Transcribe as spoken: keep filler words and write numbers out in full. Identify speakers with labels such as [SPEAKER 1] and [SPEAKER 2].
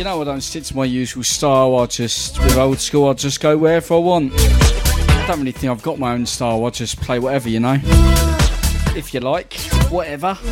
[SPEAKER 1] you know, I don't stick to my usual style. I just, with old school, I just go wherever I want. I don't really think I've got my own style. I just play whatever, you know. If you like, whatever.